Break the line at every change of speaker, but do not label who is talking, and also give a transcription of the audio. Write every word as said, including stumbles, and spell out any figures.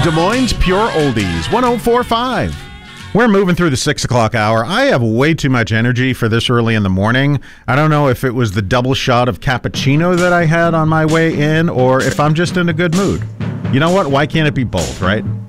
Des Moines Pure Oldies, one oh four point five. We're moving through the six o'clock hour. I have way too much energy for this early in the morning. I don't know if it was the double shot of cappuccino that I had on my way in or if I'm just in a good mood. You know what? Why can't it be both, right?